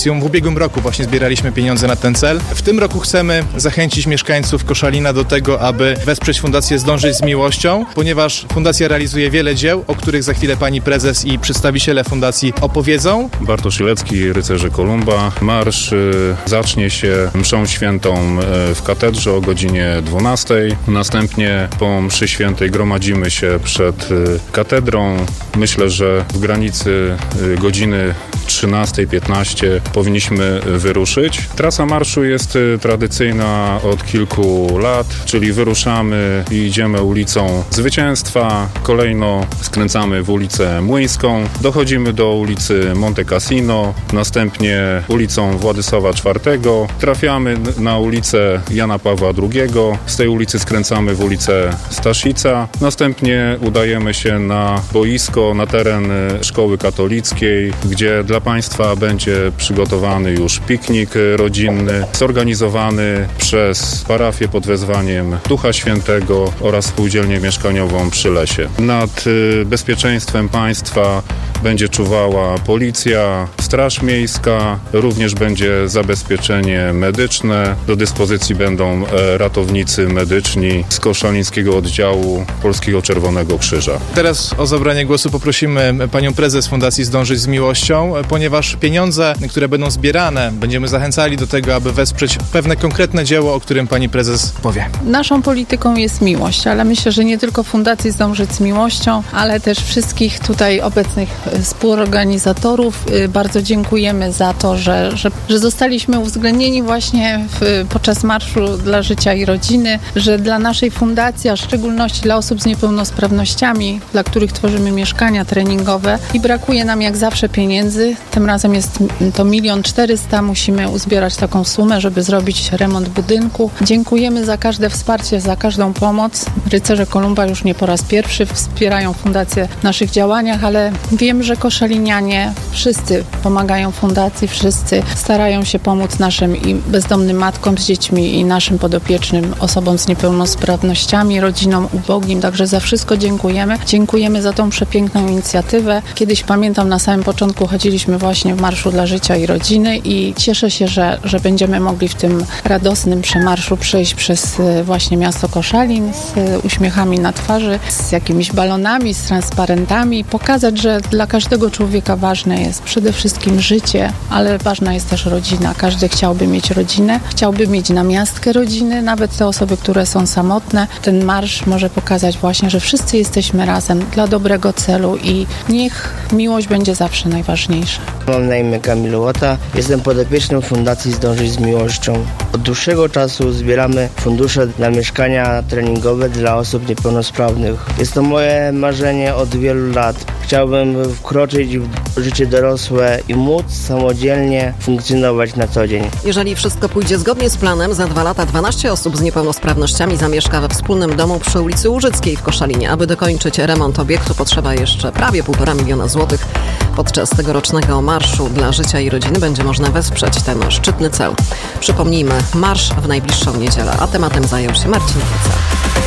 ubiegłym roku właśnie zbieraliśmy pieniądze na ten cel. W tym roku chcemy zachęcić mieszkańców Koszalina do tego, aby wesprzeć Fundację Zdążyć z Miłością, ponieważ fundacja realizuje wiele dzieł, o których za chwilę pani prezes i przedstawiciele fundacji opowiedzą. Bartosz Ilecki, Rycerze Kolumba. Marsz y, zacznie się mszą świętą y, w katedrze o godzinie dwunastej. Następnie po mszy świętej gromadzimy się przed y, katedrą. Myślę, że w granicy y, godziny trzynastej piętnaście powinniśmy wyruszyć. Trasa marszu jest tradycyjna od kilku lat, czyli wyruszamy i idziemy ulicą Zwycięstwa, kolejno skręcamy w ulicę Młyńską, dochodzimy do ulicy Monte Cassino, następnie ulicą Władysława czwartego, trafiamy na ulicę Jana Pawła drugiego, z tej ulicy skręcamy w ulicę Staszica, następnie udajemy się na boisko, na teren szkoły katolickiej, gdzie dla Państwa będzie przygotowany już piknik rodzinny, zorganizowany przez parafię pod wezwaniem Ducha Świętego oraz spółdzielnię mieszkaniową przy Lesie. Nad bezpieczeństwem Państwa będzie czuwała policja, Straż Miejska, również będzie zabezpieczenie medyczne. Do dyspozycji będą ratownicy medyczni z koszalińskiego oddziału Polskiego Czerwonego Krzyża. Teraz o zabranie głosu poprosimy panią prezes Fundacji Zdążyć z Miłością, ponieważ pieniądze, które będą zbierane, będziemy zachęcali do tego, aby wesprzeć pewne konkretne dzieło, o którym pani prezes powie. Naszą polityką jest miłość, ale myślę, że nie tylko Fundacji Zdążyć z Miłością, ale też wszystkich tutaj obecnych współorganizatorów. Bardzo dziękujemy za to, że, że, że zostaliśmy uwzględnieni właśnie w, podczas Marszu dla Życia i Rodziny, że dla naszej fundacji, a w szczególności dla osób z niepełnosprawnościami, dla których tworzymy mieszkania treningowe i brakuje nam jak zawsze pieniędzy. Tym razem jest to milion czterysta. Musimy uzbierać taką sumę, żeby zrobić remont budynku. Dziękujemy za każde wsparcie, za każdą pomoc. Rycerze Kolumba już nie po raz pierwszy wspierają fundację w naszych działaniach, ale wiem, że koszalinianie wszyscy pomagają fundacji, wszyscy starają się pomóc naszym i bezdomnym matkom z dziećmi i naszym podopiecznym, osobom z niepełnosprawnościami, rodzinom ubogim. Także za wszystko dziękujemy. Dziękujemy za tą przepiękną inicjatywę. Kiedyś pamiętam, na samym początku chodziliśmy właśnie w Marszu dla Życia i Rodziny i cieszę się, że, że będziemy mogli w tym radosnym przemarszu przejść przez właśnie miasto Koszalin z uśmiechami na twarzy, z jakimiś balonami, z transparentami, pokazać, że dla każdego człowieka ważne jest przede wszystkim życie, ale ważna jest też rodzina. Każdy chciałby mieć rodzinę, chciałby mieć namiastkę rodziny, nawet te osoby, które są samotne. Ten marsz może pokazać właśnie, że wszyscy jesteśmy razem dla dobrego celu i niech miłość będzie zawsze najważniejsza. Mam na imię Kamil Łota, jestem podopiecznym Fundacji Zdążyć z Miłością. Od dłuższego czasu zbieramy fundusze na mieszkania treningowe dla osób niepełnosprawnych. Jest to moje marzenie od wielu lat. Chciałbym wkroczyć w życie dorosłe i móc samodzielnie funkcjonować na co dzień. Jeżeli wszystko pójdzie zgodnie z planem, za dwa lata dwanaście osób z niepełnosprawnościami zamieszka we wspólnym domu przy ulicy Łużyckiej w Koszalinie. Aby dokończyć remont obiektu, potrzeba jeszcze prawie półtora miliona złotych. Podczas tegorocznego Marszu dla Życia i Rodziny będzie można wesprzeć ten szczytny cel. Przypomnijmy, marsz w najbliższą niedzielę, a tematem zajął się Marcin Wica.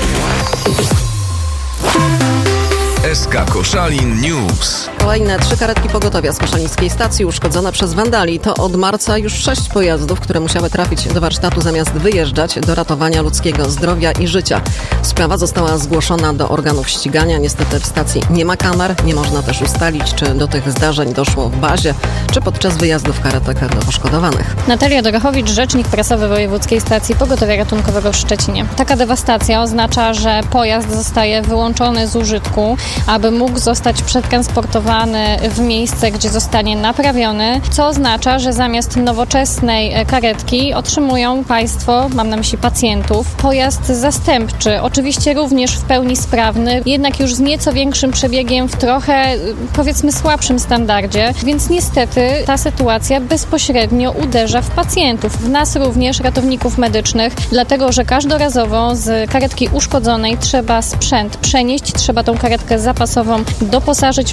S K Koszalin News. Kolejne trzy karetki pogotowia z koszalińskiej stacji uszkodzone przez wandali. To od marca już sześć pojazdów, które musiały trafić do warsztatu zamiast wyjeżdżać do ratowania ludzkiego zdrowia i życia. Sprawa została zgłoszona do organów ścigania. Niestety w stacji nie ma kamer. Nie można też ustalić, czy do tych zdarzeń doszło w bazie, czy podczas wyjazdów karetek do poszkodowanych. Natalia Dorachowicz, rzecznik prasowy Wojewódzkiej Stacji Pogotowia Ratunkowego w Szczecinie. Taka dewastacja oznacza, że pojazd zostaje wyłączony z użytku, aby mógł zostać przetransportowany w miejsce, gdzie zostanie naprawiony, co oznacza, że zamiast nowoczesnej karetki otrzymują Państwo, mam na myśli pacjentów, pojazd zastępczy, oczywiście również w pełni sprawny, jednak już z nieco większym przebiegiem, w trochę, powiedzmy, słabszym standardzie, więc niestety ta sytuacja bezpośrednio uderza w pacjentów, w nas również, ratowników medycznych, dlatego, że każdorazowo z karetki uszkodzonej trzeba sprzęt przenieść, trzeba tą karetkę zapasową doposażyć lub wyposażyć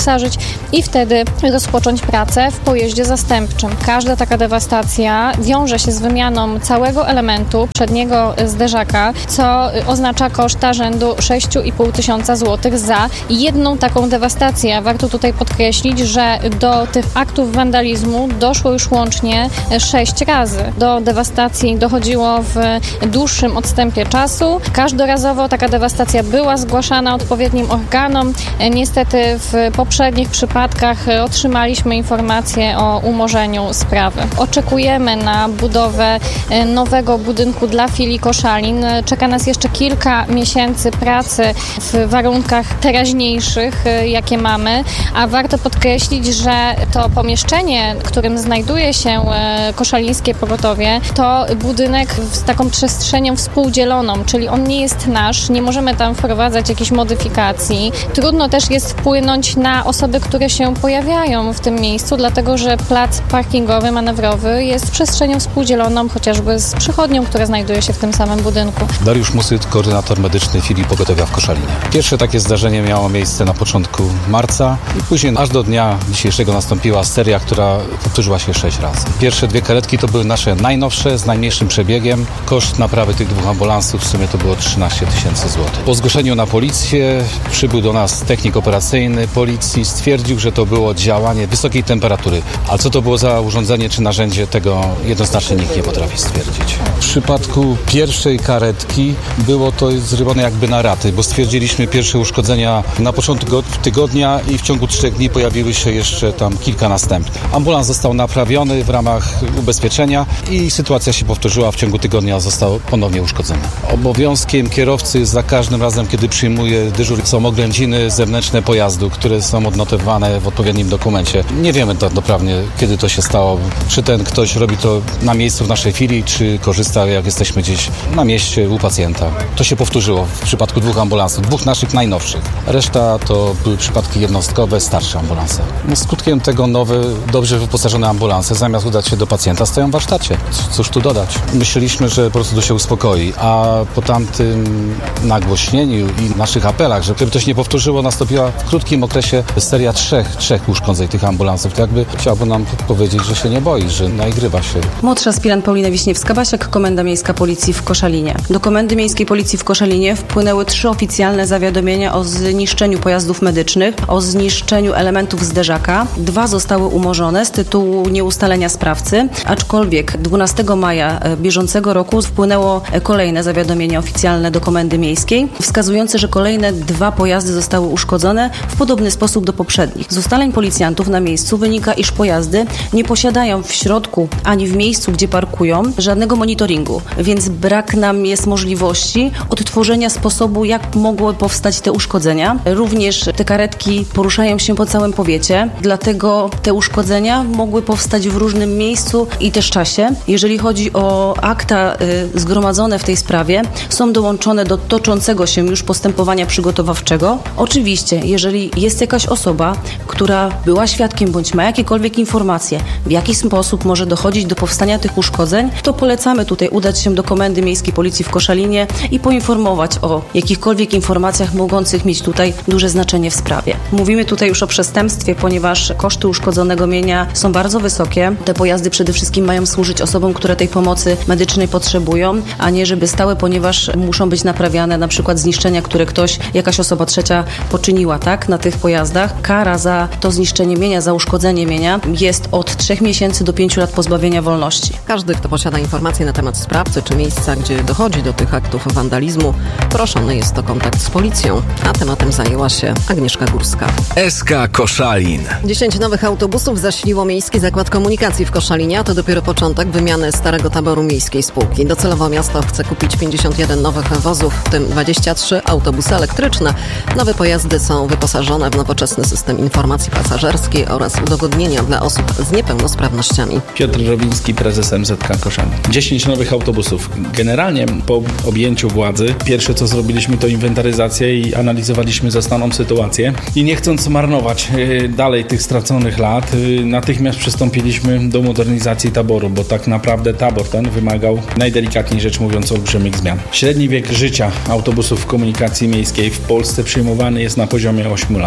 wyposażyć i wtedy rozpocząć pracę w pojeździe zastępczym. Każda taka dewastacja wiąże się z wymianą całego elementu przedniego zderzaka, co oznacza koszta rzędu sześć i pół tysiąca złotych za jedną taką dewastację. Warto tutaj podkreślić, że do tych aktów wandalizmu doszło już łącznie sześć razy. Do dewastacji dochodziło w dłuższym odstępie czasu. Każdorazowo taka dewastacja była zgłaszana odpowiednim organom. Niestety w poprzednich przypadkach otrzymaliśmy informację o umorzeniu sprawy. Oczekujemy na budowę nowego budynku dla filii Koszalin. Czeka nas jeszcze kilka miesięcy pracy w warunkach teraźniejszych, jakie mamy, a warto podkreślić, że to pomieszczenie, w którym znajduje się Koszalińskie Pogotowie, to budynek z taką przestrzenią współdzieloną, czyli on nie jest nasz, nie możemy tam wprowadzać jakichś modyfikacji. Trudno też jest wpłynąć na osoby, które się pojawiają w tym miejscu, dlatego że plac parkingowy, manewrowy jest przestrzenią współdzieloną, chociażby z przychodnią, która znajduje się w tym samym budynku. Dariusz Musyt, koordynator medyczny filii Pogotowia w Koszalinie. Pierwsze takie zdarzenie miało miejsce na początku marca i później aż do dnia dzisiejszego nastąpiła seria, która powtórzyła się sześć razy. Pierwsze dwie karetki to były nasze najnowsze, z najmniejszym przebiegiem. Koszt naprawy tych dwóch ambulansów w sumie to było trzynaście tysięcy złotych. Po zgłoszeniu na policję przybył do nas technik operacyjny policji, stwierdził, że to było działanie wysokiej temperatury. A co to było za urządzenie czy narzędzie, tego jednoznacznie nikt nie potrafi stwierdzić. W przypadku pierwszej karetki było to zrobione jakby na raty, bo stwierdziliśmy pierwsze uszkodzenia na początku tygodnia i w ciągu trzech dni pojawiły się jeszcze tam kilka następnych. Ambulans został naprawiony w ramach ubezpieczenia i sytuacja się powtórzyła. W ciągu tygodnia został ponownie uszkodzony. Obowiązkiem kierowcy za każdym razem, kiedy przyjmuje dyżur, są oględziny zewnętrzne pojazdu, które są odnotowane w odpowiednim dokumencie. Nie wiemy tak doprawnie, kiedy to się stało. Czy ten ktoś robi to na miejscu w naszej filii, czy korzysta, jak jesteśmy gdzieś na mieście u pacjenta. To się powtórzyło w przypadku dwóch ambulansów, dwóch naszych najnowszych. Reszta to były przypadki jednostkowe, starsze ambulanse. Skutkiem tego nowe, dobrze wyposażone ambulanse, zamiast udać się do pacjenta, stoją w warsztacie. Cóż tu dodać? Myśleliśmy, że po prostu to się uspokoi, a po tamtym nagłośnieniu i naszych apelach, że żeby to się nie powtórzyło, nastąpiła w krótkim okresie seria trzech, trzech uszkodzeń tych ambulansów. To jakby chciałby nam powiedzieć, że się nie boi, że naigrywa się. Młodsza aspirant Paulina Wiśniewska-Basiak, Komenda Miejska Policji w Koszalinie. Do Komendy Miejskiej Policji w Koszalinie wpłynęły trzy oficjalne zawiadomienia o zniszczeniu pojazdów medycznych, o zniszczeniu elementów zderzaka. Dwa zostały umorzone z tytułu nieustalenia sprawcy, aczkolwiek dwunastego maja bieżącego roku wpłynęło kolejne zawiadomienie oficjalne do Komendy Miejskiej, wskazujące, że kolejne dwa pojazdy zostały uszkodzone w podobny sposób do poprzednich. Z ustaleń policjantów na miejscu wynika, iż pojazdy nie posiadają w środku ani w miejscu, gdzie parkują, żadnego monitoringu, więc brak nam jest możliwości odtworzenia sposobu, jak mogły powstać te uszkodzenia. Również te karetki poruszają się po całym powiecie, dlatego te uszkodzenia mogły powstać w różnym miejscu i też czasie. Jeżeli chodzi o akta y, zgromadzone w tej sprawie, są dołączone do toczącego się już postępowania przygotowawczego. Oczywiście, jeżeli jest jakaś osoba, która była świadkiem bądź ma jakiekolwiek informacje, w jaki sposób może dochodzić do powstania tych uszkodzeń, to polecamy tutaj udać się do Komendy Miejskiej Policji w Koszalinie i poinformować o jakichkolwiek informacjach mogących mieć tutaj duże znaczenie w sprawie. Mówimy tutaj już o przestępstwie, ponieważ koszty uszkodzonego mienia są bardzo wysokie. Te pojazdy przede wszystkim mają służyć osobom, które tej pomocy medycznej potrzebują, a nie żeby stały, ponieważ muszą być naprawiane na przykład zniszczenia, które ktoś, jakaś osoba trzecia poczyniła, tak, na tych pojazdach. Kara za to zniszczenie mienia, za uszkodzenie mienia jest od trzech miesięcy do pięciu lat pozbawienia wolności. Każdy, kto posiada informacje na temat sprawcy czy miejsca, gdzie dochodzi do tych aktów wandalizmu, proszony jest o kontakt z policją, a tematem zajęła się Agnieszka Górska. S K Koszalin. Dziesięć nowych autobusów zasiliło Miejski Zakład Komunikacji w Koszalinie, a to dopiero początek wymiany starego taboru miejskiej spółki. Docelowo miasto chce kupić pięćdziesiąt jeden nowych wozów, w tym dwadzieścia trzy autobusy elektryczne. Nowe pojazdy są wyposażone w nowoczesny system informacji pasażerskiej oraz udogodnienia dla osób z niepełnosprawnościami. Piotr Robiński, prezes M Z K Koszalin. dziesięć nowych autobusów. Generalnie po objęciu władzy pierwsze co zrobiliśmy to inwentaryzację i analizowaliśmy zastaną sytuację i nie chcąc marnować yy, dalej tych straconych lat, yy, natychmiast przystąpiliśmy do modernizacji taboru, bo tak naprawdę tabor ten wymagał najdelikatniej rzecz mówiąc olbrzymich zmian. Średni wiek życia autobusów komunikacji miejskiej w Polsce przyjmowany jest na poziomie ośmiu lat. Na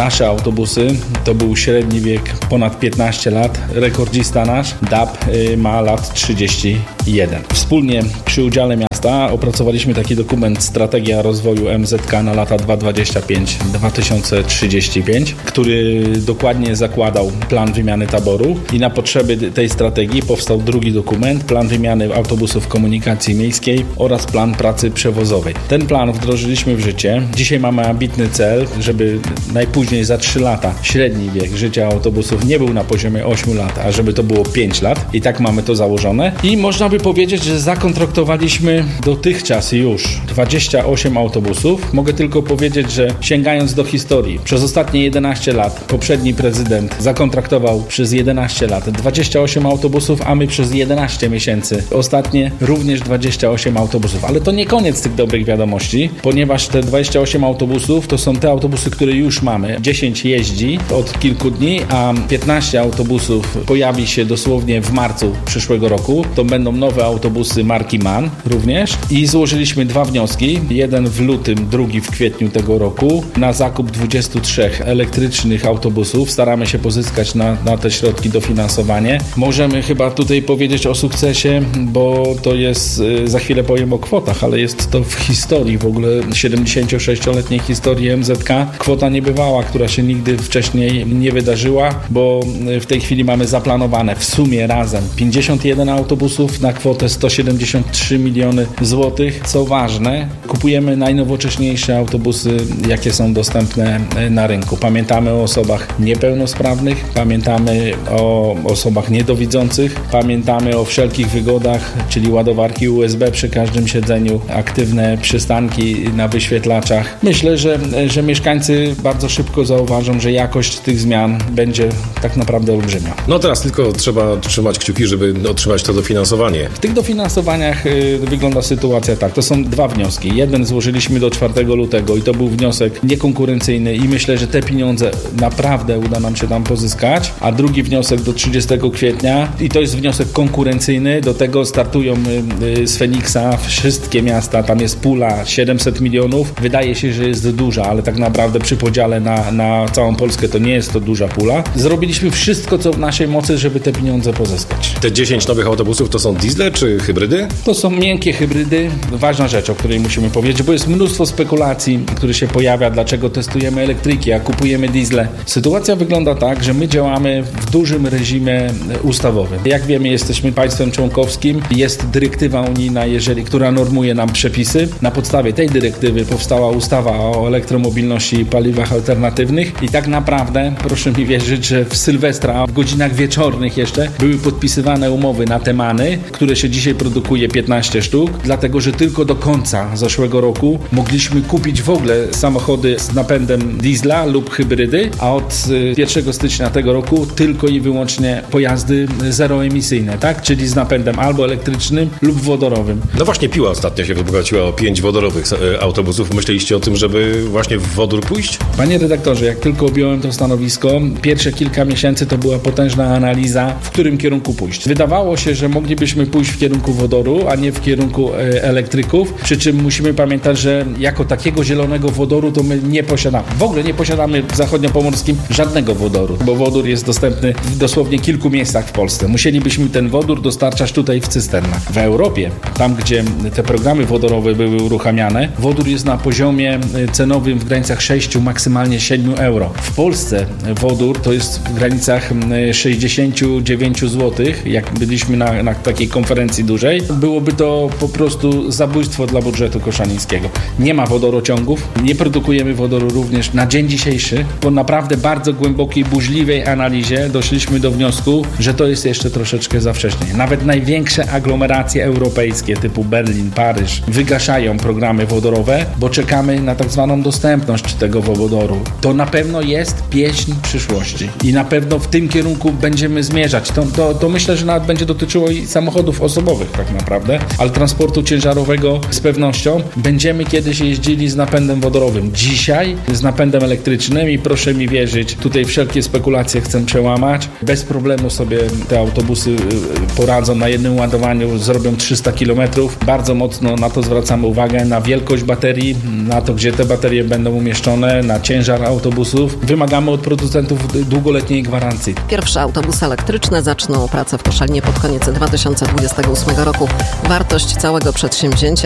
nasze autobusy, to był średni wiek ponad piętnaście lat. Rekordzista nasz, D A B, ma lat trzydzieści jeden. Wspólnie przy udziale miasta opracowaliśmy taki dokument Strategia rozwoju M Z K na lata dwa tysiące dwudziesty piąty do dwa tysiące trzydziesty piąty, który dokładnie zakładał plan wymiany taboru i na potrzeby tej strategii powstał drugi dokument, plan wymiany autobusów komunikacji miejskiej oraz plan pracy przewozowej. Ten plan wdrożyliśmy w życie. Dzisiaj mamy ambitny cel, żeby najpóźniej za trzy lata średni wiek życia autobusów nie był na poziomie osiem lat, a żeby to było pięć lat. I tak mamy to założone. I można by powiedzieć, że zakontraktowaliśmy dotychczas już dwadzieścia osiem autobusów. Mogę tylko powiedzieć, że sięgając do historii, przez ostatnie jedenaście lat poprzedni prezydent zakontraktował przez jedenaście lat dwadzieścia osiem autobusów, a my przez jedenaście miesięcy ostatnie również dwadzieścia osiem autobusów. Ale to nie koniec tych dobrych wiadomości, ponieważ te dwadzieścia osiem autobusów to są te autobusy, które już mamy. dziesięć jeździ od kilku dni, a piętnaście autobusów pojawi się dosłownie w marcu przyszłego roku. To będą nowe autobusy marki MAN również. I złożyliśmy dwa wnioski. Jeden w lutym, drugi w kwietniu tego roku na zakup dwudziestu trzech elektrycznych autobusów. Staramy się pozyskać na, na te środki dofinansowanie. Możemy chyba tutaj powiedzieć o sukcesie, bo to jest, za chwilę powiem o kwotach, ale jest to w historii w ogóle siedemdziesięciosześcioletniej historii M Z K. Kwota niebywała, która się nigdy wcześniej nie wydarzyła, bo w tej chwili mamy zaplanowane w sumie razem pięćdziesiąt jeden autobusów na kwotę sto siedemdziesiąt trzy miliony złotych. Co ważne, kupujemy najnowocześniejsze autobusy, jakie są dostępne na rynku. Pamiętamy o osobach niepełnosprawnych, pamiętamy o osobach niedowidzących, pamiętamy o wszelkich wygodach, czyli ładowarki U S B przy każdym siedzeniu, aktywne przystanki na wyświetlaczach. Myślę, że, że mieszkańcy bardzo szybko zauważą, że jakość tych zmian będzie tak naprawdę olbrzymia. No teraz tylko trzeba trzymać kciuki, żeby otrzymać to dofinansowanie. W tych dofinansowaniach y, wygląda sytuacja tak. To są dwa wnioski. Jeden złożyliśmy do czwartego lutego i to był wniosek niekonkurencyjny i myślę, że te pieniądze naprawdę uda nam się tam pozyskać, a drugi wniosek do trzydziestego kwietnia i to jest wniosek konkurencyjny. Do tego startują y, y, z Feniksa wszystkie miasta. Tam jest pula siedemset milionów. Wydaje się, że jest duża, ale tak naprawdę przy podziale na, na całą Polskę to nie jest to duża pula. Zrobiliśmy wszystko, co w naszej mocy, żeby te pieniądze pozyskać. Te dziesięć nowych autobusów to są diesle czy hybrydy? To są miękkie hybrydy. Ważna rzecz, o której musimy powiedzieć, bo jest mnóstwo spekulacji, które się pojawia, dlaczego testujemy elektryki, a kupujemy diesle. Sytuacja wygląda tak, że my działamy w dużym reżimie ustawowym. Jak wiemy, jesteśmy państwem członkowskim. Jest dyrektywa unijna, jeżeli, która normuje nam przepisy. Na podstawie tej dyrektywy powstała ustawa o elektromobilności i paliwach alternatywnych i tak naprawdę, proszę mi wierzyć, że w Sylwestra, w godzinach wieczornych jeszcze były podpisywane umowy na te many, które się dzisiaj produkuje piętnaście sztuk, dlatego, że tylko do końca zeszłego roku mogliśmy kupić w ogóle samochody z napędem diesla lub hybrydy, a od pierwszego stycznia tego roku tylko i wyłącznie pojazdy zeroemisyjne, tak? Czyli z napędem albo elektrycznym lub wodorowym. No właśnie Piła ostatnio się wzbogaciła o pięć wodorowych autobusów. Myśleliście o tym, żeby właśnie w wodór pójść? Panie redaktorze, jak tylko objąłem to stanowisko, pierwsze kilka miesięcy to była potężna analiza, w którym kierunku pójść. Wydawało się, że moglibyśmy pójść w kierunku wodoru, a nie w kierunku e, elektryków, przy czym musimy pamiętać, że jako takiego zielonego wodoru to my nie posiadamy. W ogóle nie posiadamy w zachodniopomorskim żadnego wodoru, bo wodór jest dostępny w dosłownie kilku miejscach w Polsce. Musielibyśmy ten wodór dostarczać tutaj w cysternach. W Europie, tam gdzie te programy wodorowe były uruchamiane, wodór jest na poziomie cenowym w granicach sześciu, maksymalnie siedmiu euro. W Polsce wodór to jest w granicach sześćdziesiąt dziewięć złotych. Jak byliśmy na, na takiej konferencji dużej, byłoby to po prostu zabójstwo dla budżetu koszalińskiego. Nie ma wodorociągów, nie produkujemy wodoru również na dzień dzisiejszy. Po naprawdę bardzo głębokiej, burzliwej analizie doszliśmy do wniosku, że to jest jeszcze troszeczkę za wcześnie. Nawet największe aglomeracje europejskie typu Berlin, Paryż wygaszają programy wodorowe, bo czekamy na tak zwaną dostępność tego wodoru. To na pewno jest pieśń przyszłości i na pewno w tym kierunku będziemy zmierzać. To, to, to myślę, że nawet będzie dotyczyło i samochodów samochodów osobowych tak naprawdę, ale transportu ciężarowego z pewnością będziemy kiedyś jeździli z napędem wodorowym. Dzisiaj z napędem elektrycznym i proszę mi wierzyć, tutaj wszelkie spekulacje chcę przełamać. Bez problemu sobie te autobusy poradzą na jednym ładowaniu, zrobią trzysta kilometrów. Bardzo mocno na to zwracamy uwagę, na wielkość baterii, na to, gdzie te baterie będą umieszczone, na ciężar autobusów. Wymagamy od producentów długoletniej gwarancji. Pierwsze autobusy elektryczne zaczną pracę w Koszalinie pod koniec dwa tysiące dwudziestego ósmego roku. Wartość całego przedsięwzięcia